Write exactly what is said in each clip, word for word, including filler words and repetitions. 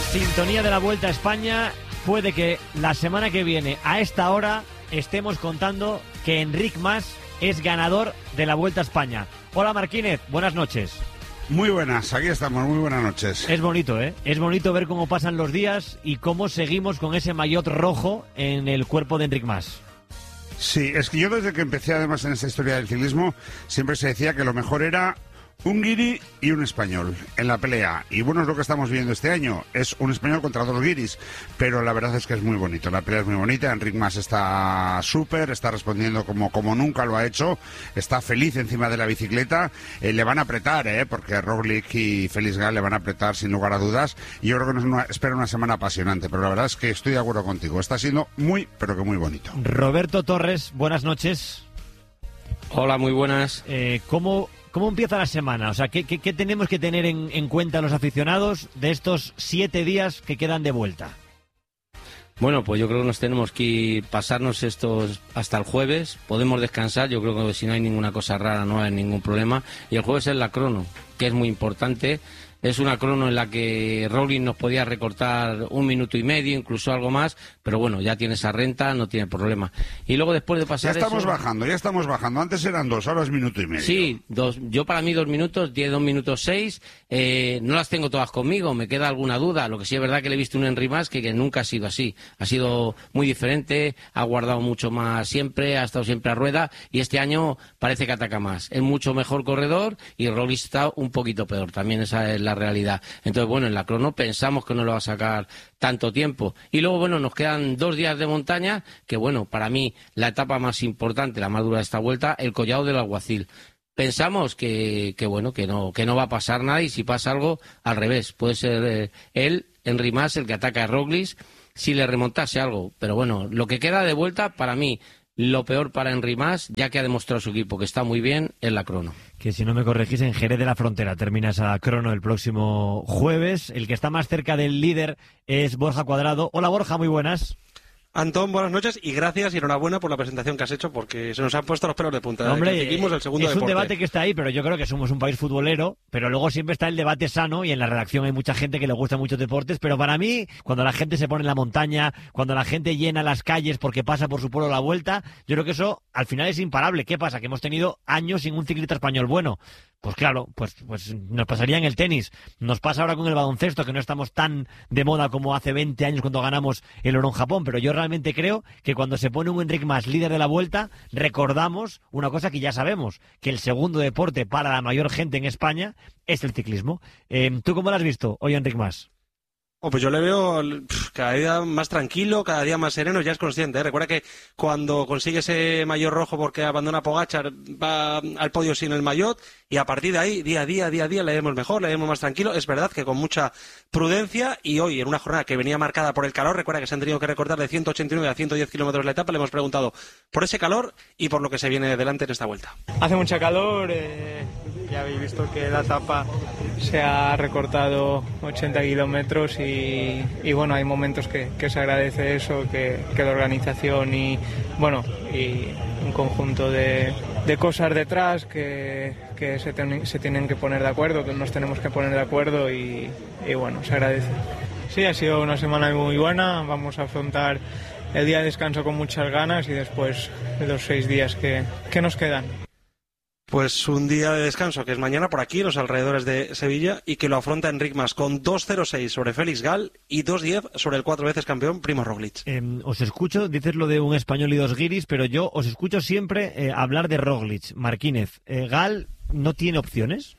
sintonía de la Vuelta a España. Puede que la semana que viene, a esta hora, estemos contando que Enric Mas es ganador de la Vuelta a España. Hola Marquínez, buenas noches. Muy buenas, aquí estamos, muy buenas noches. Es bonito, ¿eh? Es bonito ver cómo pasan los días y cómo seguimos con ese maillot rojo en el cuerpo de Enric Mas. Sí, es que yo desde que empecé además en esta historia del ciclismo, siempre se decía que lo mejor era un guiri y un español en la pelea. Y bueno, es lo que estamos viendo este año. Es un español contra dos guiris. Pero la verdad es que es muy bonito. La pelea es muy bonita. Enric Mas está súper, está respondiendo como, como nunca lo ha hecho. Está feliz encima de la bicicleta. Eh, le van a apretar, ¿eh? Porque Roglic y Felix Gall le van a apretar sin lugar a dudas. Y yo creo que nos una, espera una semana apasionante. Pero la verdad es que estoy de acuerdo contigo. Está siendo muy, pero que muy bonito. Roberto Torres, buenas noches. Hola, muy buenas. Eh, ¿Cómo... ¿Cómo empieza la semana? O sea, ¿qué, qué, qué tenemos que tener en, en cuenta los aficionados de estos siete días que quedan de vuelta? Bueno, pues yo creo que nos tenemos que ir, pasarnos estos hasta el jueves. Podemos descansar, yo creo que si no hay ninguna cosa rara no hay ningún problema. Y el jueves es la crono, que es muy importante. Es una crono en la que Roglic nos podía recortar un minuto y medio, incluso algo más, pero bueno, ya tiene esa renta, no tiene problema. Y luego después de pasar Ya estamos eso, bajando, ya estamos bajando. Antes eran dos, ahora es minuto y medio. Sí, dos, yo para mí dos minutos, diez, dos minutos seis, eh, no las tengo todas conmigo, me queda alguna duda. Lo que sí es verdad que le he visto un Enric Mas que, que nunca ha sido así. Ha sido muy diferente, ha guardado mucho más siempre, ha estado siempre a rueda y este año parece que ataca más. Es mucho mejor corredor y Roglic está un poquito peor, también esa es la realidad. Entonces, bueno, en la crono pensamos que no lo va a sacar tanto tiempo. Y luego, bueno, nos quedan dos días de montaña, que bueno, para mí la etapa más importante, la más dura de esta vuelta, el Collado del Alguacil. Pensamos que, que bueno, que no, que no va a pasar nada y si pasa algo, al revés. Puede ser eh, él, Enric Mas, el que ataca a Roglic, si le remontase algo. Pero bueno, lo que queda de vuelta, para mí, lo peor para Enric Mas, ya que ha demostrado su equipo que está muy bien, en la crono. Que si no me corregís, en Jerez de la Frontera termina esa crono el próximo jueves. El que está más cerca del líder es Borja Cuadrado. Hola Borja, muy buenas. Antón, buenas noches y gracias y enhorabuena por la presentación que has hecho porque se nos han puesto los pelos de punta. Hombre, el ciclismo es el segundo es deporte. Un debate que está ahí, pero yo creo que somos un país futbolero, pero luego siempre está el debate sano y en la redacción hay mucha gente que le gusta muchos deportes, pero para mí, cuando la gente se pone en la montaña, cuando la gente llena las calles porque pasa por su pueblo la vuelta, yo creo que eso al final es imparable. ¿Qué pasa? Que hemos tenido años sin un ciclista español bueno. Pues claro, pues, pues nos pasaría en el tenis. Nos pasa ahora con el baloncesto, que no estamos tan de moda como hace veinte años cuando ganamos el oro en Japón, pero yo realmente creo que cuando se pone un Enric Mas líder de la Vuelta, recordamos una cosa que ya sabemos, que el segundo deporte para la mayor gente en España es el ciclismo. Eh, ¿Tú cómo lo has visto hoy, Enric Mas? Oh, pues yo le veo pff, cada día más tranquilo, cada día más sereno, ya es consciente, ¿eh? Recuerda que cuando consigue ese maillot rojo porque abandona Pogačar, va al podio sin el maillot y a partir de ahí, día a día, día a día, le vemos mejor, le vemos más tranquilo. Es verdad que con mucha prudencia y hoy en una jornada que venía marcada por el calor, recuerda que se han tenido que recortar de ciento ochenta y nueve a ciento diez kilómetros la etapa, le hemos preguntado por ese calor y por lo que se viene delante en esta vuelta. Hace mucha calor, eh, ya habéis visto que la etapa se ha recortado ochenta kilómetros y Y, y bueno, hay momentos que, que se agradece eso, que, que la organización y bueno y un conjunto de, de cosas detrás que, que se, ten, se tienen que poner de acuerdo, que nos tenemos que poner de acuerdo y, y bueno, se agradece. Sí, ha sido una semana muy buena, vamos a afrontar el día de descanso con muchas ganas y después los seis días que, que nos quedan. Pues un día de descanso, que es mañana por aquí, en los alrededores de Sevilla, y que lo afronta Enric Mas con dos cero seis sobre Felix Gall y dos diez sobre el cuatro veces campeón Primož Roglic. Eh, os escucho, dices lo de un español y dos guiris, pero yo os escucho siempre eh, hablar de Roglic, Marquínez. Eh, ¿Gall no tiene opciones?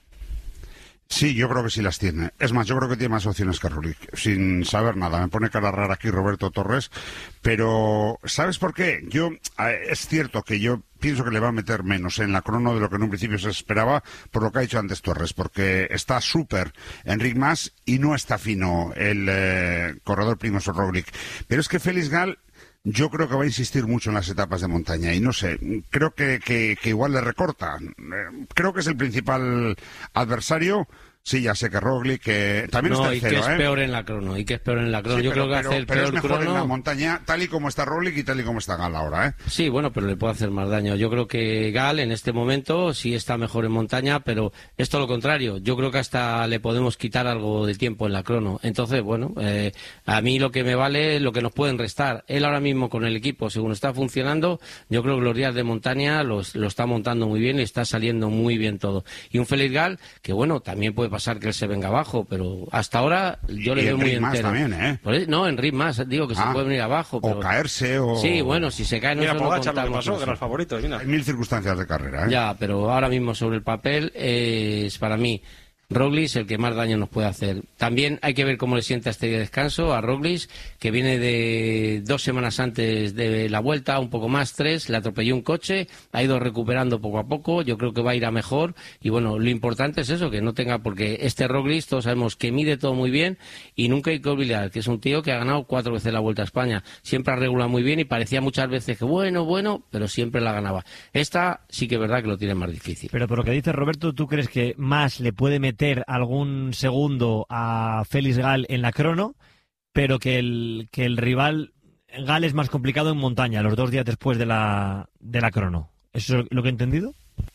Sí, yo creo que sí las tiene. Es más, yo creo que tiene más opciones que Roglic, sin saber nada. Me pone cara rara aquí Roberto Torres, pero ¿sabes por qué? Yo, es cierto que yo pienso que le va a meter menos en la crono de lo que en un principio se esperaba, por lo que ha dicho antes Torres, porque está súper Enric Mas y no está fino el eh, corredor Primož Roglic. Pero es que Felix Gall, yo creo que va a insistir mucho en las etapas de montaña y no sé, creo que, que, que igual le recorta. Creo que es el principal adversario, Sí, ya sé que Roglic, que también no, está y tercero, que es ¿eh? peor en la crono, y que es peor en la crono. Sí, Yo pero, creo que pero, hace el pero peor es mejor crono. en la montaña, tal y como está Roglic y tal y como está Gal ahora, ¿eh? Sí, bueno, pero le puede hacer más daño. Yo creo que Gal en este momento sí está mejor en montaña, pero es todo lo contrario. Yo creo que hasta le podemos quitar algo de tiempo en la crono. Entonces, bueno, eh, a mí lo que me vale es lo que nos pueden restar. Él ahora mismo con el equipo, según está funcionando, yo creo que los días de montaña los, lo está montando muy bien y está saliendo muy bien todo. Y un Félix Gal, que bueno, también puede pasar que él se venga abajo, pero hasta ahora yo le Y veo muy Enric Mas entero. también, ¿eh? Por eso- no, Enric Mas, digo que Ah, se puede venir abajo. Pero... O caerse, o... Sí, bueno, si se cae no Mira, se lo Pogacar lo que contamos pasó, eso. de los favoritos, mira. Hay mil circunstancias de carrera, ¿eh? Ya, pero ahora mismo sobre el papel eh, es para mí Roglic el que más daño nos puede hacer. También hay que ver cómo le sienta este descanso a Roglic, que viene de dos semanas antes de la vuelta, un poco más, tres, le atropelló un coche, ha ido recuperando poco a poco, yo creo que va a ir a mejor, y bueno, lo importante es eso, que no tenga, porque este Roglic todos sabemos que mide todo muy bien, y nunca hay que olvidar que es un tío que ha ganado cuatro veces la Vuelta a España, siempre ha regulado muy bien y parecía muchas veces que bueno, bueno, pero siempre la ganaba. Esta sí que es verdad que lo tiene más difícil. Pero por lo que dice Roberto, ¿tú crees que más le puede meter algún segundo a Félix Gal en la crono, pero que el, que el rival Gal es más complicado en montaña, los dos días después de la, de la crono? ¿Eso es lo que he entendido?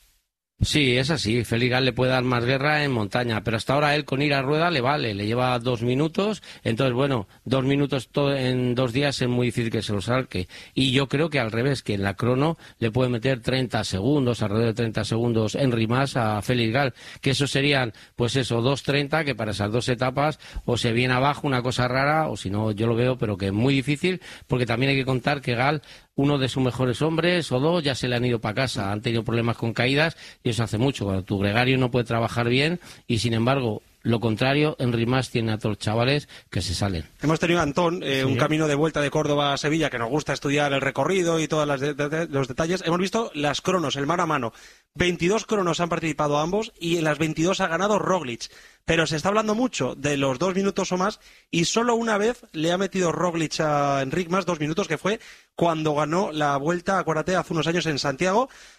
Sí, es así. Félix Gal le puede dar más guerra en montaña, pero hasta ahora él con ir a rueda le vale, le lleva dos minutos. Entonces, bueno, dos minutos to- en dos días es muy difícil que se lo salque. Y yo creo que al revés, que en la crono le puede meter treinta segundos, alrededor de treinta segundos Enric Mas a Félix Gal, que eso serían, pues eso, dos treinta, que para esas dos etapas o se viene abajo una cosa rara, o si no, yo lo veo, pero que es muy difícil, porque también hay que contar que Gal, uno de sus mejores hombres o dos ya se le han ido para casa, han tenido problemas con caídas y eso hace mucho, cuando tu gregario no puede trabajar bien y sin embargo lo contrario, Enric Mas tiene a todos los chavales que se salen. Hemos tenido, Antón, eh, Sí. un camino de vuelta de Córdoba a Sevilla, que nos gusta estudiar el recorrido y todos de, de, de, los detalles. Hemos visto las cronos, el mano a mano. veintidós cronos han participado ambos y en las veintidós ha ganado Roglic. Pero se está hablando mucho de los dos minutos o más y solo una vez le ha metido Roglic a Enric Mas dos minutos, que fue cuando ganó la Vuelta, acuérdate, hace unos años en Santiago.